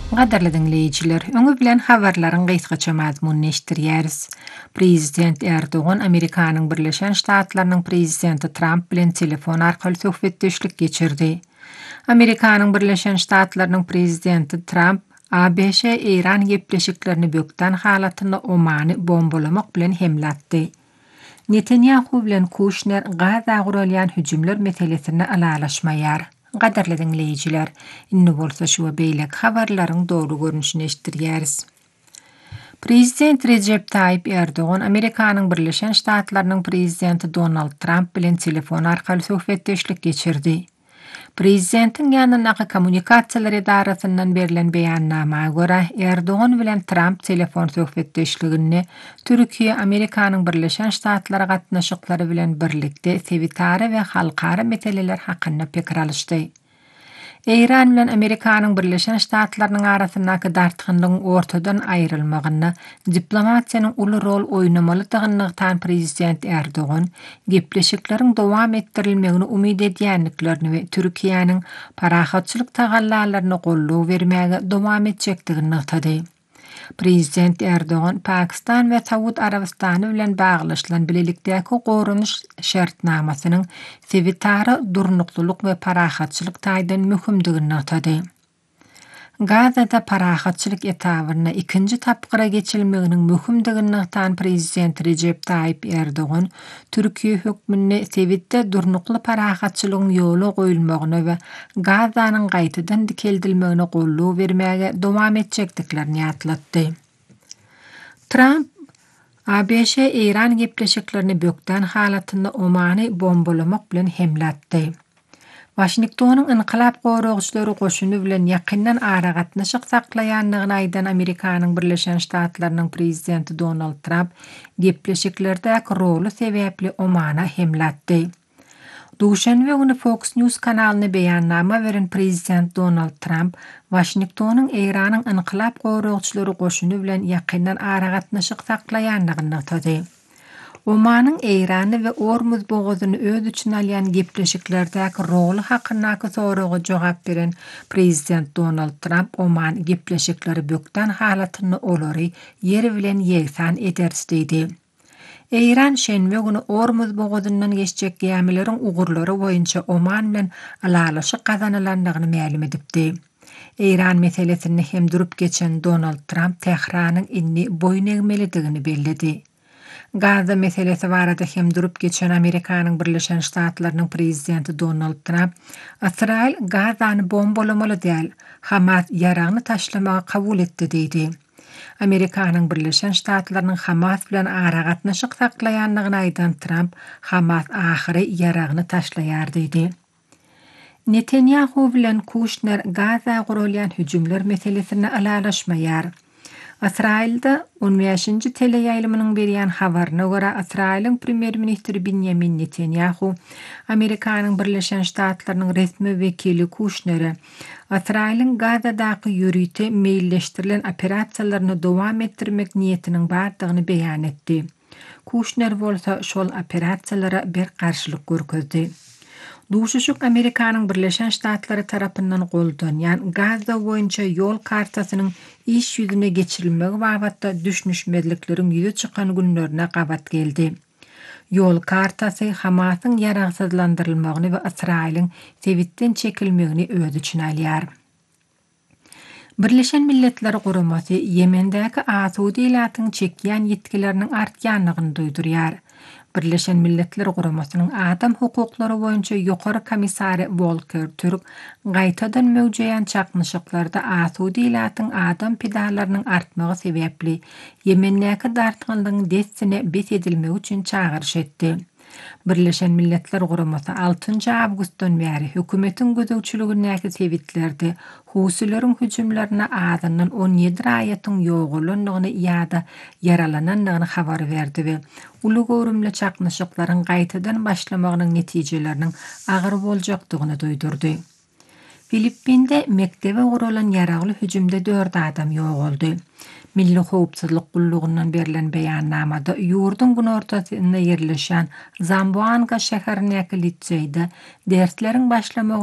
Gaderli dinleyijiler, öňe bilen habarlaryň gysgaça mazmunyny eşdirýäris. Prezident Erdogan Amerikanyň Birleşen Ştatlarynyň prezidenti Trump bilen telefon arkaly söhbetdeşlik geçirdi. Amerikanyň Birleşen Ştatlarynyň prezidenti Trump, ABC-Iran gepleşiklerini bökden halatyny Omany bombalamak bilen hemlatdy. Netanyahu bilen Kushner Gaza guralýan hüjümler meselesini alalaşmaýar. Gaderli dinleyijiler, inni bolsa şu beýlek habarlaryň dogry görnüşini eşdirýäris. Prezident Recep Tayyip Erdogan Amerikanyň Birleşen Ştatlarynyň prezidenti Donald Trump bilen telefon arkaly söhbetdeşlik geçirdi. Prezidentin ýanynaky kommunikasiýalar idarasyndan berilen beýannamaga görä Erdogan bilen Trump telefon söhbetdeşligini Türkiýe Amerikanyň Birleşen Ştatlary gatnaşyklary bilen birlikde sebitary we halkara meseleler hakynda pikir alışdy. İran bilen Amerikanyň Birleşen Ştatlarynyň arasyndaky dartgynlygyň ortadan aýrylmagyny, diplomatiýanyň uly rol oýnamalydygyny tan prezident Erdogan, gepleşikleriň dowam etdirilmegini umyt edýänliklerini we Türkiýanyň parahatçylyk tagallalaryny gollaw bermäge dowam etjekdigini ýatydy. Prezident Erdogan Pakistan ve Saud Arabistany bilen baglaşylan bilelikdäki gorunuş şertnamasynyň sebitary durnuklylyk we parahatçylyk taýdan möhümdigini ýatydy. Gazada parahatçylyk etabyna ikinji tapgyra geçilmeginiň möhümdigini tan prezident Recep Tayyip Erdogan Türkiýe hökmüne sebitde durnukly parahatçylygyň ýoly goýulmagyny we Gazanyň gaýtadan dikeldilmegine gollaw bermäge dowam etjekdiklerini ýatlatdy. Trump ABC-Iran gepleşiklerini bökden halatyny Omany bombalamak bilen hemlatdy. Washingtonyň Inqilab goragçylary goşuny bilen ýakyndan ara gatnaşyk saklaýanlygyny aýdan Amerikanyň Birleşen Ştatlarynyň prezidenti Donald Trump gepleşiklerdäki rolu sebäpli Omana hemlatdy. Duşanbe güni Fox News kanalyna beýannama beren prezident Donald Trump, Washingtonyň Iranyň Inqilab goragçylary goşuny bilen ýakyndan ara gatnaşyk saklaýanlygyny ýatydy. Omanyň Irany we Ormuz bogazyny öz üçin alýan gepleşiklerdäki rolu hakyndaky soraga jogap beren prezident Donald Trump Oman gepleşikleri bökden halatyny olary ýeri bilen ýegsan edersi diýdi. İran şenbe güni Ormuz bogadyndan geçjek gemileriň ugurlary boýunça Oman bilen alalaşyk gazanylandygyny ma'lum edipdi. İran meselesini hem durup geçen Donald Trump Tehranyň inni boyun egmelidigini bellidi. Gaza meselesi barada hem durup geçen Amerikanyň Birleşen Ştatlarynyň prezidenti Donald Trump, Israil Gazany bombalamaly däl, Hamas ýaragyny taşlamagy kabul etdi diýdi. Amerikanyň Birleşen Ştatlarynyň Hamas bilen ara gatnaşyk saklaýanlygyny aýdan Trump, Hamas ahyry ýaragyny taşlaýar diýdi. Netanyahu bilen Kushner Gaza guralýan hüjümler meselesini alalaşmaýar. Israilde 15-nji teleýaýlymynyň berýän habaryna görä Israiliň premier ministri Benjamin Netanyahu, Amerikanyň Birleşen Ştatlarynyň resmi wekili Kushner'e Israiliň Gazadaky ýürüýte meýilleşdirilen operasiýalaryny dowam etdirmek niýetiniň bardygyny beýan etdi. Kushner bolsa şol operasiýalara bir garşylyk görkezdi. Duşuşuk Amerikanyň Birleşen Ştatlary tarapyndan goldanýan Gaza boýunça ýol kartasynyň iş ýüzüne geçirilmegi babatda düşnüşmezlikleriň ýüze çykan günlerine gabat geldi. Ýol kartasy Hamasyň ýaragsyzlandyrylmagyny we Israiliň sebitden çekilmegini öz üçin alýar. Birleşen Milletler Guramasy Yemendäki asudiýlatyň çekýän ýetkileriniň artýanlygyny duýdurýar. Birleşen Milletler Guramasynyň adam hukuklary boýunça ýokary komissary Volker Türk gaýtadan möwjeýän çaknyşyklarda asudiýlatyň adam pidalarynyň artmagy sebäpli Yemendäki dartgynlygyň dessine bet edilmegi üçin çagyryş etdi. Birleşen Milletler Guramasy 6 awgustdan bäri hökümetiň gözegçiligindäki sebitlerde Husilerin hüjümlerine adından 17 raýatyň ýogulanlygyny ýa-da yaralananlygyny habar berdi we uly görümli çaknyşyklaryň gaýtadan başlamagynyň netijeleriniň agyr boljakdygyny duýdurdy. Filippinde mektebe guralan yaragly hüjümde 4 adam ýogoldy. Milli Howpsuzlyk Gullugyndan berilen beýannamada ýurdun günortasynda ýerleşen Zamboanga şäherindäki litseyde dersleriň başlamagy